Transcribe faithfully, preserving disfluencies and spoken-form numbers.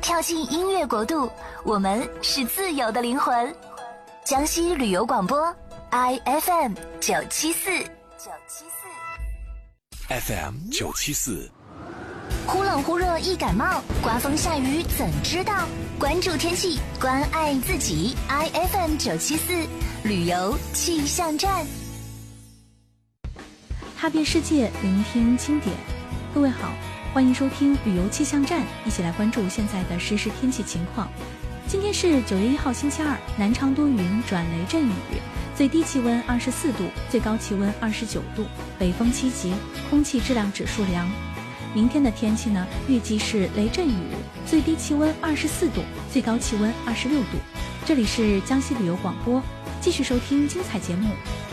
跳进音乐国度，我们是自由的灵魂。江西旅游广播 I F M 九七四九七四 F M 九七四。 忽冷忽热易感冒，刮风下雨怎知道？关注天气，关爱自己。I F M 九七四旅游气象站， 踏遍世界，聆听经典。各位好，欢迎收听旅游气象站，一起来关注现在的实时天气情况。今天是九月一号星期二，南昌多云转雷阵雨，最低气温二十四度，最高气温二十九度，北风七级，空气质量指数良。明天的天气呢，预计是雷阵雨，最低气温二十四度，最高气温二十六度。这里是江西旅游广播，继续收听精彩节目。